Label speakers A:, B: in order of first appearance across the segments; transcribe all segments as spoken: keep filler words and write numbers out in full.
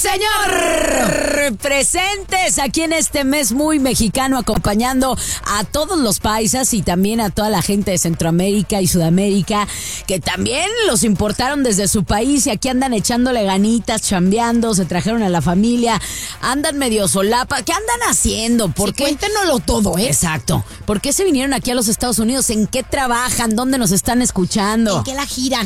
A: señor! Presentes aquí en este mes muy mexicano, acompañando a todos los paisas y también a toda la gente de Centroamérica y Sudamérica, que también los importaron desde su país y aquí andan echándole ganitas, chambeando, se trajeron a la familia, andan medio solapa. ¿Qué andan haciendo? ¿Por
B: sí,
A: qué?
B: Cuéntenoslo todo, ¿eh?
A: Exacto. ¿Por qué se vinieron aquí a los Estados Unidos? ¿En qué trabajan? ¿Dónde nos están escuchando?
B: ¿En qué la giran?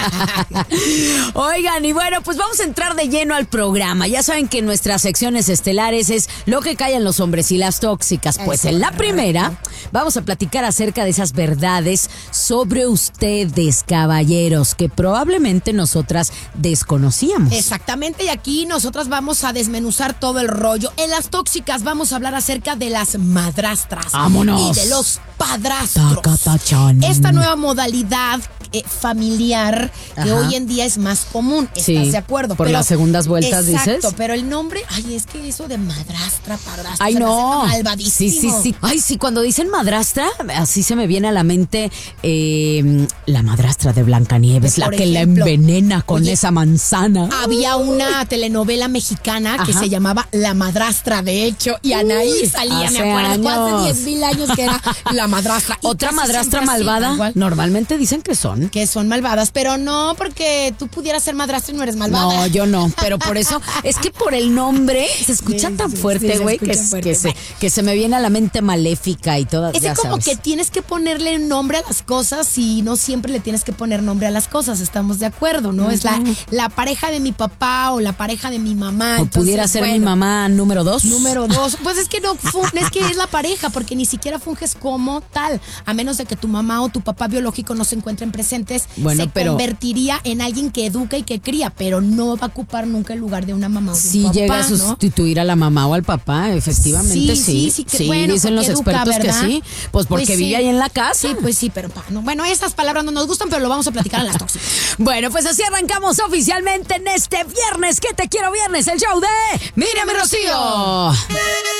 A: Oigan, y bueno, pues vamos a entrar de lleno al programa. Ya saben que nuestras secciones estelares es lo que callan los hombres y las tóxicas. Pues
B: Eso,
A: en la primera vamos a platicar acerca de esas verdades sobre ustedes, caballeros, que probablemente nosotras desconocíamos.
B: Exactamente, y aquí nosotras vamos a desmenuzar todo el rollo. En las tóxicas vamos a hablar acerca de las madrastras.
A: ¡Vámonos!
B: Y de los padrastros.
A: Tacatachán.
B: Esta nueva modalidad eh, familiar que
A: Ajá.
B: hoy en día es más común. ¿Estás
A: Sí,
B: de acuerdo?
A: por las segundas vueltas,
B: exacto,
A: dices.
B: pero el nombre, ay, es que eso de madrastra, padrastra,
A: Ay,
B: se me
A: no.
B: hace malvadísimo.
A: Sí, sí, sí. Ay, sí, cuando dicen madrastra, así se me viene a la mente eh, la madrastra de Blancanieves, la
B: Por
A: que
B: ejemplo,
A: la envenena con
B: oye,
A: esa manzana.
B: Había una telenovela mexicana que
A: Ajá.
B: se llamaba La Madrastra, de hecho, y Anaí
A: Uy,
B: salía,
A: hace
B: me acuerdo,
A: años.
B: hace diez mil años que era La Madrastra. Y
A: Otra
B: casi
A: madrastra
B: siempre así,
A: malvada,
B: igual,
A: normalmente dicen que son.
B: que son malvadas, pero no porque tú pudieras ser madrastra y no eres malvada.
A: No, yo no, pero por eso, es que por el nombre se escucha
B: Sí,
A: tan
B: sí,
A: fuerte,
B: sí, se
A: güey, que,
B: escucha
A: es-
B: fuerte.
A: que, se, que se me viene a la mente maléfica y todas,
B: Es que
A: ya
B: como
A: sabes.
B: que tienes que ponerle nombre a las cosas y no siempre le tienes que poner nombre a las cosas, estamos de acuerdo, ¿no? Es la, la pareja de mi papá o la pareja de mi mamá.
A: O
B: entonces,
A: pudiera ser mi
B: bueno,
A: mamá número dos.
B: Número dos, pues es que no fun- es que es la pareja, porque ni siquiera funges como tal, a menos de que tu mamá o tu papá biológico no se encuentren presentes.
A: Bueno,
B: se
A: pero-
B: convertiría en alguien que educa y que cría, pero no va a ocupar nunca el lugar de una mamá o de
A: Sí
B: un papá,
A: llega a
B: ¿no?
A: sustituir a la mamá o al papá, efectivamente sí.
B: Sí, sí, sí, que bueno,
A: dicen los
B: porque educa,
A: expertos
B: ¿verdad?
A: que sí. Pues porque
B: Pues sí.
A: vive ahí en la casa.
B: Sí, pues sí, pero pa, no. Bueno, esas palabras no nos gustan, pero lo vamos a platicar en las tóxicas.
A: Bueno, pues así arrancamos oficialmente en este viernes. ¿Qué te quiero viernes? El show de Mírame Rocío.